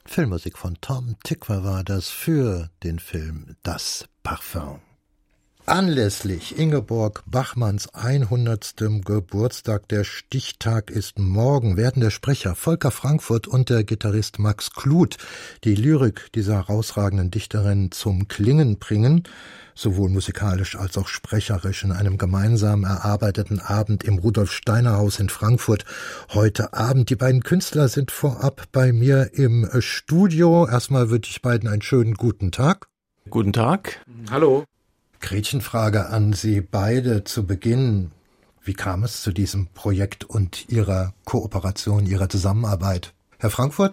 Filmmusik von Tom Tykwer war das für den Film Das Parfum. Anlässlich Ingeborg Bachmanns 100. Geburtstag, der Stichtag ist morgen, werden der Sprecher Volker Frankfurt und der Gitarrist Max Kluth die Lyrik dieser herausragenden Dichterin zum Klingen bringen, sowohl musikalisch als auch sprecherisch in einem gemeinsam erarbeiteten Abend im Rudolf-Steiner-Haus in Frankfurt heute Abend. Die beiden Künstler sind vorab bei mir im Studio. Erstmal wünsche ich beiden einen schönen guten Tag. Guten Tag. Hallo. Gretchenfrage an Sie beide zu Beginn. Wie kam es zu diesem Projekt und Ihrer Kooperation, Ihrer Zusammenarbeit? Herr Frankfurt?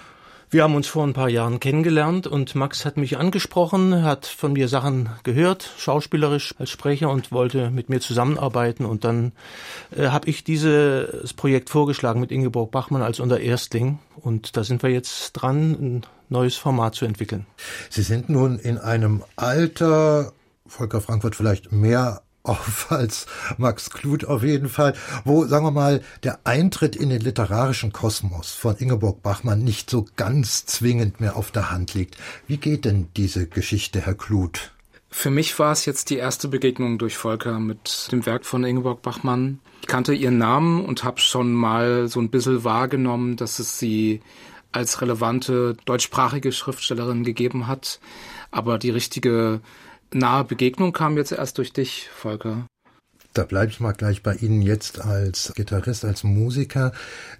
Wir haben uns vor ein paar Jahren kennengelernt und Max hat mich angesprochen, hat von mir Sachen gehört, schauspielerisch als Sprecher, und wollte mit mir zusammenarbeiten. Und dann habe ich dieses Projekt vorgeschlagen mit Ingeborg Bachmann als unser Erstling. Und da sind wir jetzt dran, ein neues Format zu entwickeln. Sie sind nun in einem Alter, Volker Frankfurt vielleicht mehr auf als Max Kluth auf jeden Fall, wo, sagen wir mal, der Eintritt in den literarischen Kosmos von Ingeborg Bachmann nicht so ganz zwingend mehr auf der Hand liegt. Wie geht denn diese Geschichte, Herr Kluth? Für mich war es jetzt die erste Begegnung durch Volker mit dem Werk von Ingeborg Bachmann. Ich kannte ihren Namen und habe schon mal so ein bisschen wahrgenommen, dass es sie als relevante deutschsprachige Schriftstellerin gegeben hat. Aber die richtige nahe Begegnung kam jetzt erst durch dich, Volker. Da bleibe ich mal gleich bei Ihnen jetzt als Gitarrist, als Musiker.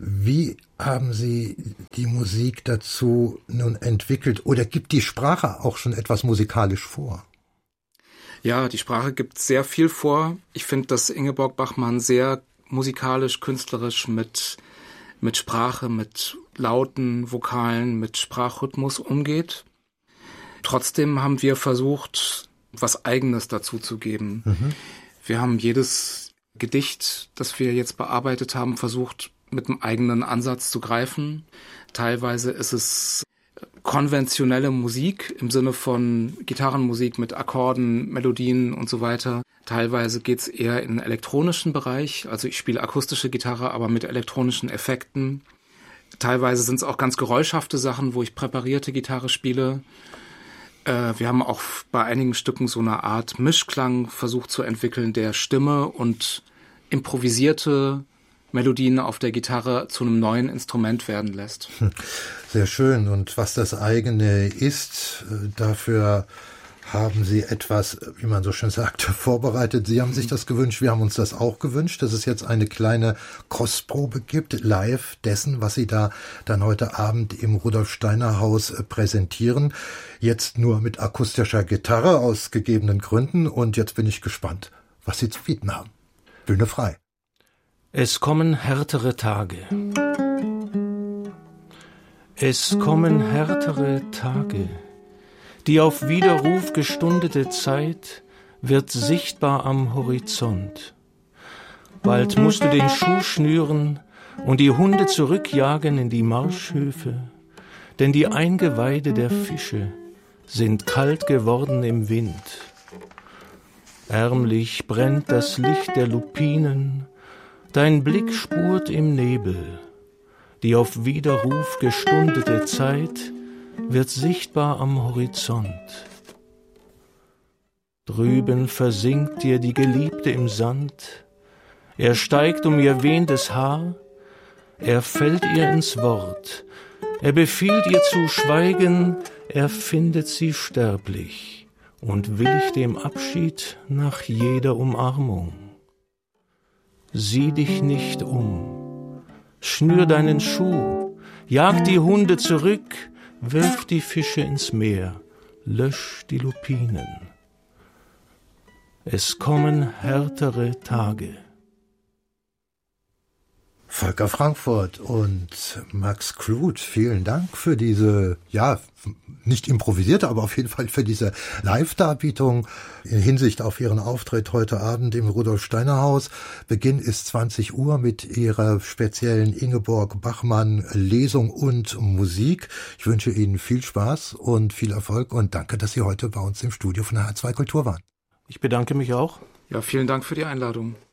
Wie haben Sie die Musik dazu nun entwickelt? Oder gibt die Sprache auch schon etwas musikalisch vor? Ja, die Sprache gibt sehr viel vor. Ich finde, dass Ingeborg Bachmann sehr musikalisch, künstlerisch mit Sprache, mit Lauten, Vokalen, mit Sprachrhythmus umgeht. Trotzdem haben wir versucht, was Eigenes dazu zu geben. Wir haben jedes Gedicht, das wir jetzt bearbeitet haben, versucht, mit einem eigenen Ansatz zu greifen. Teilweise ist es konventionelle Musik im Sinne von Gitarrenmusik mit Akkorden, Melodien und so weiter. Teilweise geht's eher in den elektronischen Bereich. Also ich spiele akustische Gitarre, aber mit elektronischen Effekten. Teilweise sind es auch ganz geräuschhafte Sachen, wo ich präparierte Gitarre spiele. Wir haben auch bei einigen Stücken so eine Art Mischklang versucht zu entwickeln, der Stimme und improvisierte Melodien auf der Gitarre zu einem neuen Instrument werden lässt. Sehr schön. Und was das eigene ist, dafür haben Sie etwas, wie man so schön sagt, vorbereitet. Sie haben sich das gewünscht, wir haben uns das auch gewünscht, dass es jetzt eine kleine Kostprobe gibt, live dessen, was Sie da dann heute Abend im Rudolf-Steiner-Haus präsentieren. Jetzt nur mit akustischer Gitarre aus gegebenen Gründen. Und jetzt bin ich gespannt, was Sie zu bieten haben. Bühne frei. Es kommen härtere Tage. Es kommen härtere Tage. Die auf Widerruf gestundete Zeit wird sichtbar am Horizont. Bald musst du den Schuh schnüren und die Hunde zurückjagen in die Marschhöfe, denn die Eingeweide der Fische sind kalt geworden im Wind. Ärmlich brennt das Licht der Lupinen, dein Blick spurt im Nebel. Die auf Widerruf gestundete Zeit wird sichtbar am Horizont. Drüben versinkt dir die Geliebte im Sand, er steigt um ihr wehendes Haar, er fällt ihr ins Wort, er befiehlt ihr zu schweigen, er findet sie sterblich und willigt dem Abschied nach jeder Umarmung. Sieh dich nicht um, schnür deinen Schuh, jag die Hunde zurück, wirf die Fische ins Meer, lösch die Lupinen. Es kommen härtere Tage. Volker Frankfurt und Max Kluth, vielen Dank für diese, ja, nicht improvisierte, aber auf jeden Fall für diese Live-Darbietung in Hinsicht auf Ihren Auftritt heute Abend im Rudolf-Steiner-Haus. Beginn ist 20 Uhr mit Ihrer speziellen Ingeborg Bachmann Lesung und Musik. Ich wünsche Ihnen viel Spaß und viel Erfolg und danke, dass Sie heute bei uns im Studio von der H2 Kultur waren. Ich bedanke mich auch. Ja, vielen Dank für die Einladung.